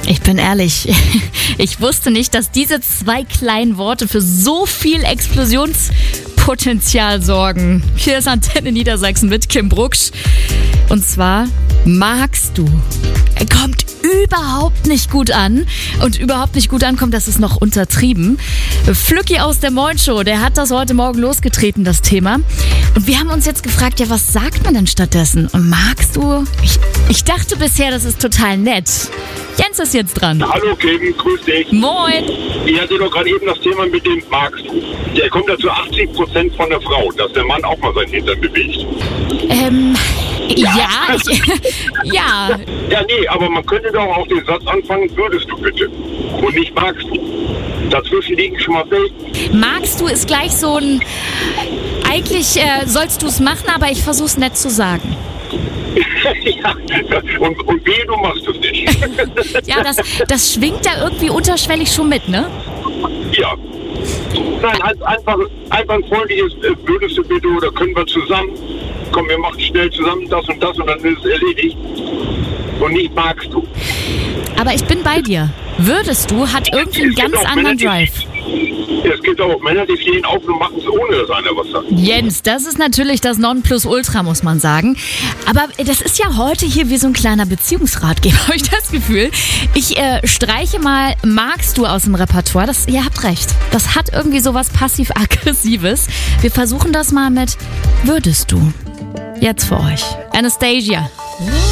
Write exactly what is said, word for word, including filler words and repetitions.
Ich bin ehrlich, ich wusste nicht, dass diese zwei kleinen Worte für so viel Explosionspotenzial sorgen. Hier ist Antenne Niedersachsen mit Kim Brucksch. Und zwar, magst du? Er kommt überhaupt nicht gut an. Und überhaupt nicht gut ankommt, das ist noch untertrieben. Flücki aus der Moin Show, der hat das heute Morgen losgetreten, das Thema. Und wir haben uns jetzt gefragt, ja, was sagt man denn stattdessen? Und magst du? Ich, ich dachte bisher, das ist total nett. Jens ist jetzt dran. Hallo Kim, grüß dich. Moin. Ich hatte doch gerade eben das Thema mit dem magst du. Der kommt ja zu achtzig Prozent von der Frau, dass der Mann auch mal seinen Hintern bewegt. Ähm, ja, ja, ich, ja. Ja, nee, aber man könnte doch auch den Satz anfangen, würdest du bitte. Und nicht magst du. Dazwischen liegen schon mal Welten. Magst du ist gleich so ein, eigentlich äh, sollst du es machen, aber ich versuch's nett zu sagen. Ja, und, und wehe, du machst es nicht. Ja, das, das schwingt da irgendwie unterschwellig schon mit, ne? Ja. Nein, einfach, einfach ein freundliches, äh, würdest du bitte oder können wir zusammen? Komm, wir machen schnell zusammen das und das und dann ist es erledigt. Und nicht magst du. Aber ich bin bei dir. Würdest du hat irgendwie einen ganz anderen Drive. Es gibt auch Männer, die stehen auf und machen es, ohne dass einer was sagt. Jens, das ist natürlich das Nonplusultra, muss man sagen. Aber das ist ja heute hier wie so ein kleiner Beziehungsratgeber, habe ich das Gefühl. Ich äh, streiche mal magst du aus dem Repertoire. Das, ihr habt recht. Das hat irgendwie sowas passiv-aggressives. Wir versuchen das mal mit würdest du. Jetzt für euch. Anastasia.